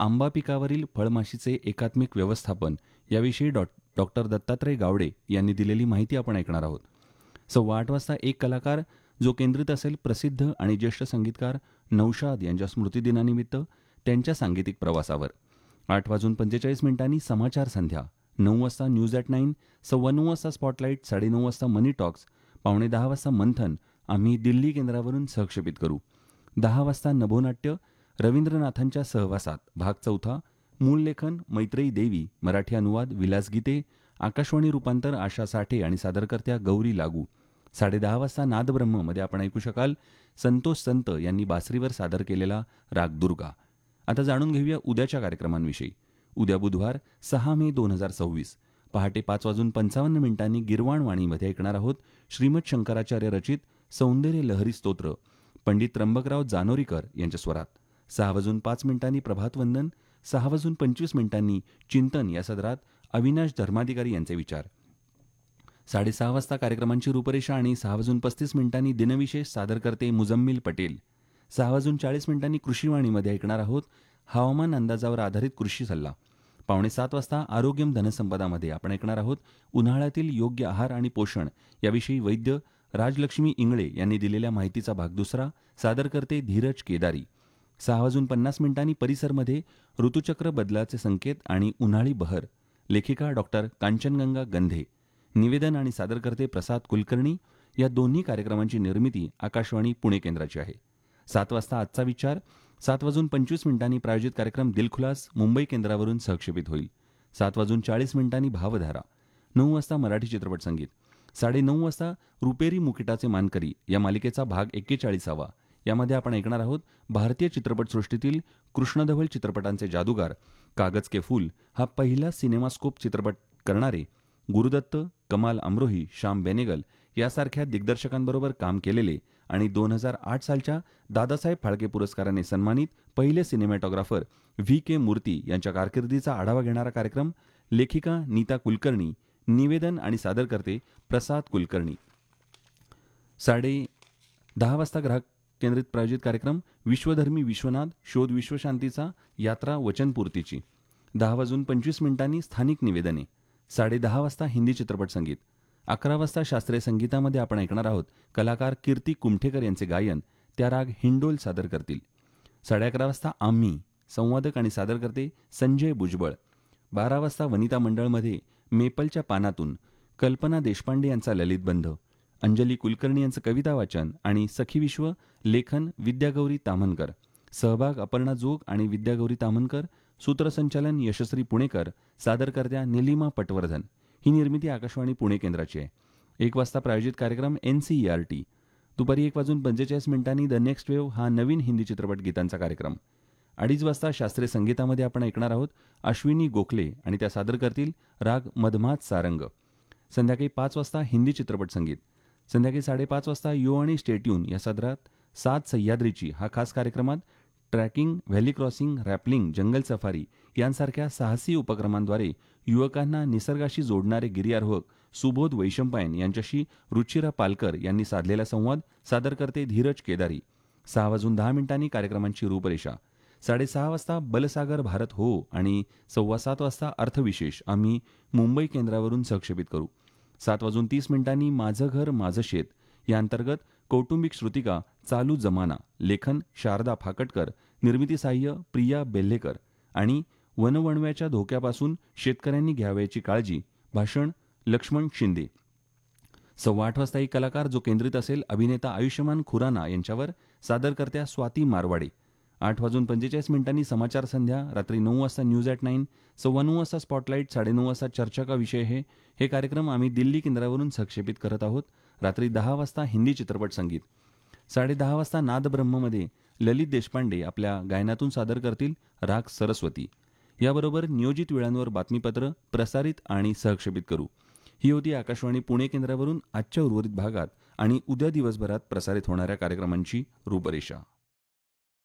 आंबा पिकावरील फळमाशीचे एकात्मिक व्यवस्थापन याविषयी डॉक्टर दत्तात्रय गावडे यांनी दिलेली माहिती आपण ऐकणार आहोत. 8:15 वाजता एक कलाकार जो केंद्रित असेल प्रसिद्ध आणि ज्येष्ठ संगीतकार नौशाद यांच्या स्मृतिदिनानिमित्त त्यांच्या सांगीतिक प्रवासावर. 8:45 समाचार संध्या, 9 वाजता न्यूज ॲट 9, 9:15 वाजता स्पॉटलाईट, 9:30 वाजता मनी टॉक्स, 9:45 वाजता मंथन आम्ही दिल्ली केंद्रावरून सहक्षेपित करू. 10 वाजता नभोनाट्य रवींद्रनाथांच्या सहवासात भाग 4, मूळ लेखन मैत्रेयी देवी, मराठी अनुवाद विलास गीते, आकाशवाणी रूपांतर आशा साठे आणि सादरकर्त्या गौरी लागू. 10:30 वाजता नादब्रह्म मध्ये आपण ऐकू शकाल संतोष संत यांनी बासरीवर सादर केलेला राग दुर्गा. आता जाणून घेऊया उद्याच्या कार्यक्रमांविषयी. उद्या बुधवार 6 मे 2026 पहाटे 5:55 गिरवाणवाणीमध्ये ऐकणार आहोत श्रीमद शंकराचार्य रचित सौंदर्य लहरी स्तोत्र पंडित त्र्यंबकराव जानोरीकर यांच्या स्वरात. 6:05 प्रभातवंदन, 6:25 चिंतन या सदरात अविनाश धर्माधिकारी यांचे विचार. 6:30 वाजता कार्यक्रमांची रूपरेषा आणि 6:35 दिनविशेष सादर करते मुजम्मिल पटेल. 6:40 कृषीवाणीमध्ये ऐकणार आहोत हवामान अंदाजावर आधारित कृषी सल्ला. 6:45 वाजता आरोग्यम धनसंपदामध्ये आपण ऐकणार आहोत उन्हाळ्यातील योग्य आहार आणि पोषण याविषयी वैद्य राजलक्ष्मी इंगळे यांनी दिलेल्या माहितीचा भाग 2 सादर करते धीरज केदारी. 6:50 परिसरमध्ये ऋतुचक्र बदलाचे संकेत आणि उन्हाळी बहर, लेखिका डॉक्टर कांचनगंगा गंधे, निवेदन आणि सादर करते प्रसाद कुलकर्णी. या दोन्ही कार्यक्रमांची निर्मिती आकाशवाणी पुणे केंद्राची आहे. 7 वाजता आजचा विचार, 7:25 प्रायोजित कार्यक्रम दिलखुलास मुंबई केंद्रावरून सहक्षेपित होईल. 7:40 भावधारा. 9 वाजता मराठी चित्रपट संगीत. 9:30 वाजता रुपेरी मुकुटाचे मानकरी या मालिकेचा भाग 41. यामध्ये आपण ऐकणार आहोत भारतीय चित्रपटसृष्टीतील कृष्णधवल चित्रपटांचे जादूगार कागज के फूल हा पहिला सिनेमास्कोप चित्रपट करणारे गुरुदत्त, कमाल अमरोही, श्याम बेनेगल यासारख्या दिग्दर्शकांबरोबर काम केलेले आणि 2008 सालच्या दादासाहेब फाळके पुरस्काराने सन्मानित पहिले सिनेमॅटोग्राफर V.K. मूर्ती यांच्या कारकिर्दीचा आढावा घेणारा कार्यक्रम. लेखिका नीता कुलकर्णी, निवेदन आणि सादर करते प्रसाद कुलकर्णी. 10:30 वाजता ग्राहक केंद्रित प्रायोजित कार्यक्रम विश्वधर्मी विश्वनाथ शोध विश्वशांतीचा यात्रा वचनपूर्तीची. 10:25 स्थानिक निवेदने. 10:30 वाजता हिंदी चित्रपट संगीत. 11 वाजता शास्त्रीय संगीतामध्ये आपण ऐकणार आहोत कलाकार कीर्ती कुमठेकर यांचे गायन, त्या राग हिंडोल सादर करतील. 11:30 वाजता आम्ही, संवादक आणि सादर करते संजय भुजबळ. 12 वाजता वनिता मंडळमध्ये मेपलच्या पानातून कल्पना देशपांडे यांचा ललितबंध, अंजली कुलकर्णी यांचं कविता वाचन आणि सखी विश्व लेखन विद्यागौरी ताम्हनकर. सहभाग अपर्णा जोग आणि विद्यागौरी ताम्हनकर. सूत्रसंचालन यशश्री पुणेकर. सादरकर्त्या निलिमा पटवर्धन. ही निर्मिती आकाशवाणी पुणे केंद्राची आहे. 1 वाजता प्रायोजित कार्यक्रम NCERT. दुपारी 1:45 द नेक्स्ट वेव्ह हा नवीन हिंदी चित्रपट गीतांचा कार्यक्रम. 2:30 वाजता शास्त्रीय संगीतामध्ये आपण ऐकणार आहोत अश्विनी गोखले आणि त्या सादर करतील राग मधमात सारंग. संध्याकाळी 5 वाजता हिंदी चित्रपट संगीत. संध्याकाळी 5:30 वाजता यो आणि स्टेट्यून या सदरात 7 सह्याद्रीची हा खास कार्यक्रमात ट्रॅकिंग, व्हॅली क्रॉसिंग, रॅपलिंग, जंगल सफारी यांसारख्या साहसी उपक्रमांद्वारे युवकांना निसर्गाशी जोडणारे गिर्यारोहक सुबोध वैशंपायन यांच्याशी रुचिरा पालकर यांनी साधलेला संवाद सादर करते धीरज केदारी. 6:10 कार्यक्रमांची रूपरेषा. 6:30 वाजता बलसागर भारत हो आणि 7:15 वाजता अर्थविशेष आम्ही मुंबई केंद्रावरून सहक्षेपित करू. 7:30 माझं घर माझं शेत या अंतर्गत कौटुंबिक श्रुतिका चालू जमाना, लेखन शारदा फाकटकर, निर्मिती सहाय्य प्रिया बेल्हेकर आणि वनवणव्याच्या धोक्यापासून शेतकऱ्यांनी घ्यावयाची काळजी, भाषण लक्ष्मण शिंदे. 8:15 वाजता एक कलाकार जो केंद्रित असेल अभिनेता आयुष्यमान खुराना यांच्यावर, सादरकर्त्या स्वाती मारवाडे. 8:45 समाचार संध्या. रात्री 9 वाजता न्यूज ॲट 9, 9:15 वाजता स्पॉटलाईट, 9:30 वाजता चर्चा का विषय हे कार्यक्रम आम्ही दिल्ली केंद्रावरून सहक्षेपित करत आहोत. रात्री 10 वाजता हिंदी चित्रपट संगीत. 10:30 वाजता नादब्रह्ममध्ये ललित देशपांडे आपल्या गायनातून सादर करतील राग सरस्वती. याबरोबर नियोजित वेळांवर बातमीपत्र प्रसारित आणि सहक्षेपित करू. ही होती आकाशवाणी पुणे केंद्रावरून आजच्या उर्वरित भागात आणि उद्या दिवसभरात प्रसारित होणाऱ्या कार्यक्रमांची रूपरेषा.